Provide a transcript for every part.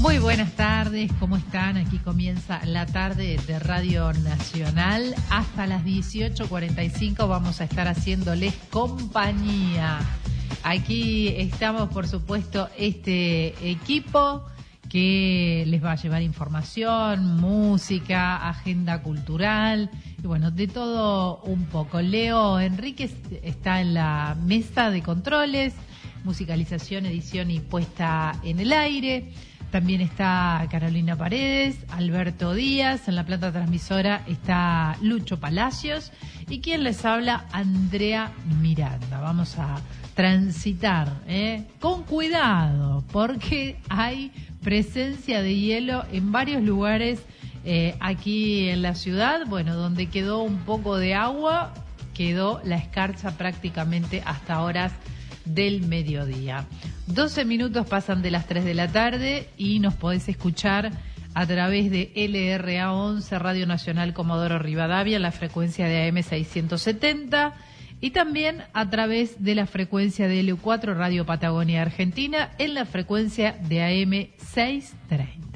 Muy buenas tardes, ¿cómo están? Aquí comienza la tarde de Radio Nacional. Hasta las 18:45 vamos a estar haciéndoles compañía. Aquí estamos, por supuesto, este equipo que les va a llevar información, música, agenda cultural y bueno, de todo un poco. Leo Enríquez está en la mesa de controles, musicalización, edición y puesta en el aire. También está Carolina Paredes, Alberto Díaz, en la planta transmisora está Lucho Palacios y quien les habla, Andrea Miranda. Vamos a transitar con cuidado porque hay presencia de hielo en varios lugares aquí en la ciudad. Bueno, donde quedó un poco de agua, quedó la escarcha prácticamente hasta horas del mediodía. 12 minutos pasan de las 3 de la tarde y nos podés escuchar a través de LRA 11 Radio Nacional Comodoro Rivadavia, la frecuencia de AM 670 y también a través de la frecuencia de LU4 Radio Patagonia Argentina en la frecuencia de AM 630.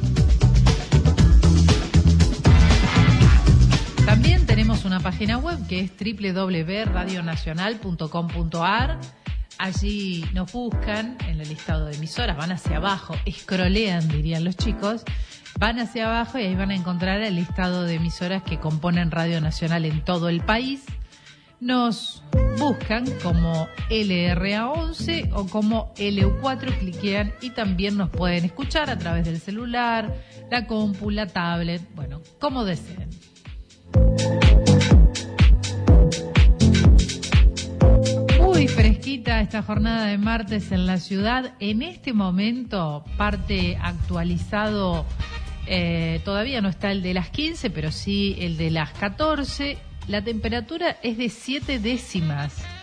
También tenemos una página web que es www.radionacional.com.ar. Allí nos buscan en el listado de emisoras, van hacia abajo, scrollean, dirían los chicos, van hacia abajo y ahí van a encontrar el listado de emisoras que componen Radio Nacional en todo el país. Nos buscan como LRA 11 o como LU4, cliquean y también nos pueden escuchar a través del celular, la compu, la tablet, bueno, como deseen. Muy fresquita esta jornada de martes en la ciudad. En este momento, parte actualizado, todavía no está el de las 15, pero sí el de las 14. La temperatura es de 7 décimas.